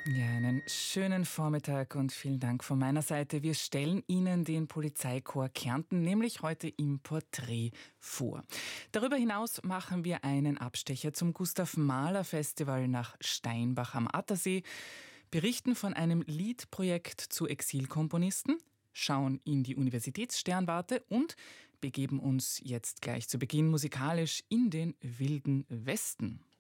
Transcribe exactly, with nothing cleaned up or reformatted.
Ja, einen schönen Vormittag und vielen Dank von meiner Seite. Wir stellen Ihnen den Polizeikorps Kärnten nämlich heute im Porträt vor. Darüber hinaus machen wir einen Abstecher zum Gustav-Mahler-Festival nach Steinbach am Attersee, berichten von einem Liedprojekt zu Exilkomponisten, schauen in die Universitätssternwarte und begeben uns jetzt gleich zu Beginn musikalisch in den Wilden Westen.